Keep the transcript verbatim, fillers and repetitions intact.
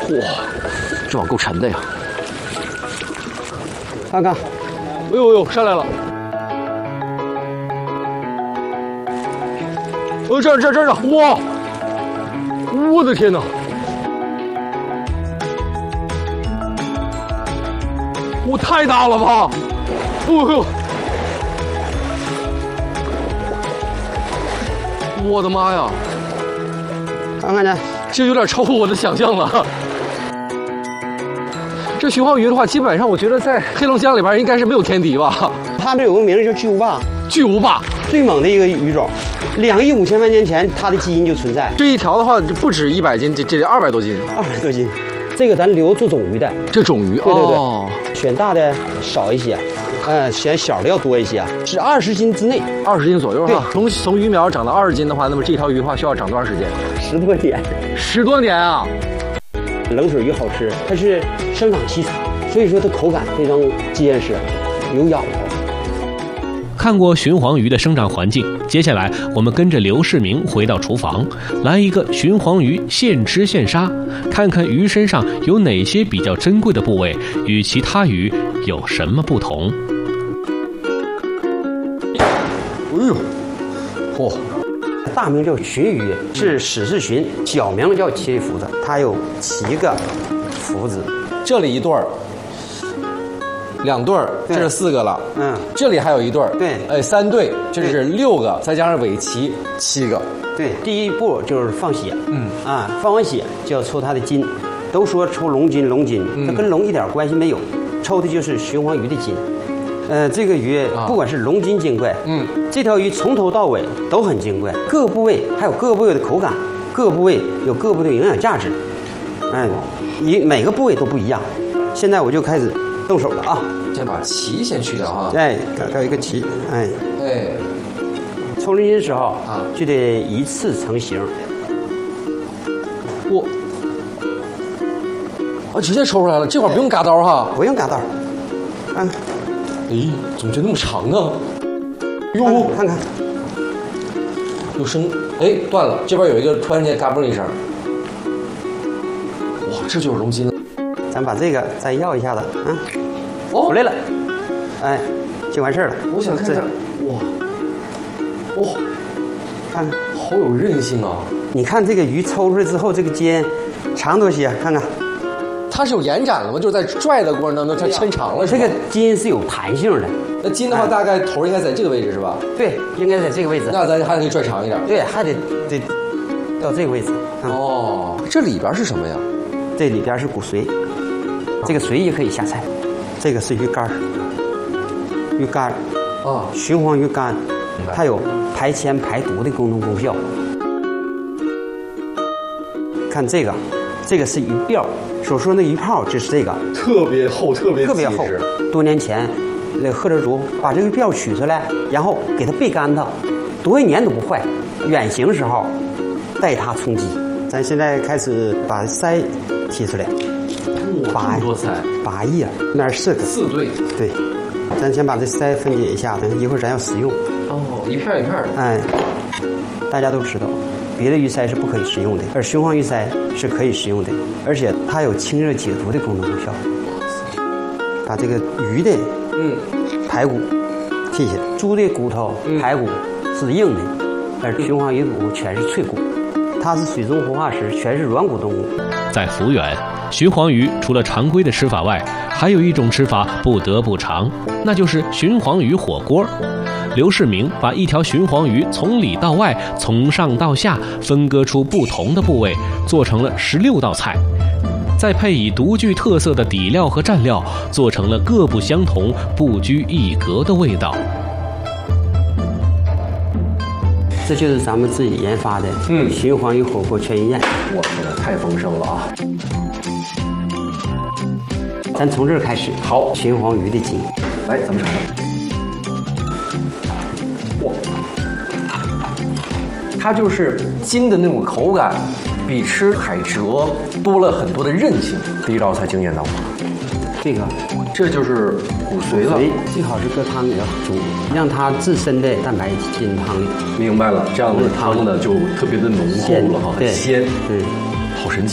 哇，这网够沉的呀！ 看看， 哎呦呦，上来了！哦，这儿这儿这儿呢！哇，我的天哪！哇，太大了吧！哦呦！我的妈呀！ 看看去， 这有点超乎我的想象了。这鲟黄鱼的话，基本上我觉得在黑龙江里边应该是没有天敌吧？ 它这有个名字叫巨无霸， 巨无霸， 最猛的一个鱼种，两亿五千万年前它的基因就存在。 这一条的话就不止一百斤，这这得二百多斤。 二百多斤，这个咱留做种鱼的。 这种鱼， 对对对， 哦、 选大的少一些，呃，选小的要多一些，是二十斤之内， 二十斤左右哈。从从鱼苗长到二十斤的话，那么这条鱼的话需要长多长时间？ 十多年。 十多年啊！ 冷水鱼好吃，它是生长期长，所以说它口感非常结实，有咬头。 看过鲟黄鱼的生长环境，接下来我们跟着刘世明回到厨房，来一个鲟黄鱼现吃现杀，看看鱼身上有哪些比较珍贵的部位，与其他鱼有什么不同。 哎呦，嚯、哦！ 大名叫鲟鱼，是始是鲟，小名叫七福子，它有七个福子。 这里一对儿，两对儿，这是四个了。 嗯， 这里还有一对儿。 对， 哎，三对，这是六个，再加上尾鳍，七个。 对，第一步就是放血。嗯啊，放完血就要抽它的筋。都说抽龙筋，龙筋，它跟龙一点关系没有，抽的就是鲟黄鱼的筋。呃，这个鱼不管是龙筋金贵，嗯，这条鱼从头到尾都很金贵，各个部位还有各个部位的口感，各个部位有各个部位的营养价值，哎，一每个部位都不一样。现在我就开始动手了啊！ 先把鳍先去掉啊！ 哎，搞一个鳍，哎哎， 抽龙筋的时候啊，就得一次成型。 我啊，直接抽出来了，这会儿不用嘎刀哈， 不用嘎刀，看。 咦，怎么就那么长呢？哟， 看看， 有声，哎，断了。这边有一个突然间嘎嘣一声，哇，这就是龙筋了。 咱把这个再要一下子，啊， 哦， 回来了，哎，就完事儿了。 我想看看，哇，哇， 看看， 好有韧性啊！ 你看这个鱼抽出来之后，这个筋长多些，看看。 它是有延展了吗？就是在拽的过程当中，它抻长了。 这个筋是有弹性的。 那筋的话，大概头应该在这个位置是吧？ 对，应该在这个位置。 那咱还可以拽长一点。 对，还得得到这个位置。 哦，这里边是什么呀？ 这里边是骨髓，这个髓也可以下菜。这个是鱼肝，鱼肝啊，鲟黄鱼肝，它有排铅排毒的功能功效。看这个，这个是鱼鳔。所说的鱼泡就是这个， 特别厚，特别特别厚。多年前，那贺知足把这个鳔取出来，然后给它焙干它，多少年都不坏。远行时候带它充饥。咱现在开始把鳃提出来， 八多鳃， 八亿，那是四个， 四对， 对。咱先把这鳃分解一下，等一会儿咱要食用。 哦，一片一片的。 哎，大家都知道。别的鱼鳃是不可以食用的，而鲟黄鱼鳃是可以食用的，而且它有清热解毒的功能功效。把这个鱼的嗯排骨剔下来，猪的骨头排骨是硬的，而鲟黄鱼骨全是脆骨，它是水中活化石，全是软骨动物。 在福源，鲟黄鱼除了常规的吃法外，还有一种吃法不得不尝，那就是鲟黄鱼火锅。刘世明把一条鲟黄鱼从里到外，从上到下分割出不同的部位，做成了十六道菜，再配以独具特色的底料和蘸料，做成了各不相同、不拘一格的味道。 这就是咱们自己研发的嗯鲟黄鱼火锅全鱼宴。 我天哪，太丰盛了啊！ 咱从这儿开始。好，鲟黄鱼的筋， 来，咱们尝尝。哇，它就是筋的那种口感，比吃海蜇多了很多的韧性。第一道菜惊艳到我。 这个， 这就是骨髓了。 髓最好是搁汤里要煮，让它自身的蛋白进汤里。 明白了，这样的汤呢就特别的浓厚了哈，很鲜。 对， 好神奇。